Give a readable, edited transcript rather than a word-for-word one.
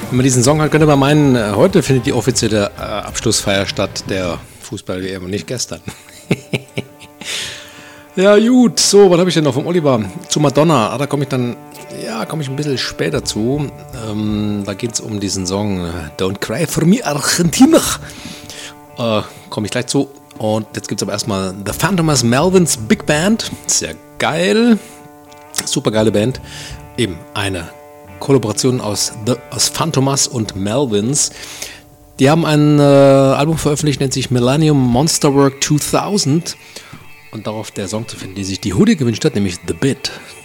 Wenn man diesen Song hat, könnte man meinen, heute findet die offizielle Abschlussfeier statt der Fußball-WM und nicht gestern. Ja gut, so, was habe ich denn noch vom Oliver? Zu Madonna, da komme ich ein bisschen später zu. Da geht es um diesen Song Don't Cry for Me Argentina. Komme ich gleich zu. Und jetzt gibt es aber erstmal The Fantomas Melvins Big Band. Sehr geil. Super geile Band. Eben eine Kollaboration aus Fantomas und Melvins. Die haben ein Album veröffentlicht, nennt sich Millennium Monsterwork 2000. Und darauf der Song zu finden, die sich die Hoodie gewünscht hat, nämlich The Bit.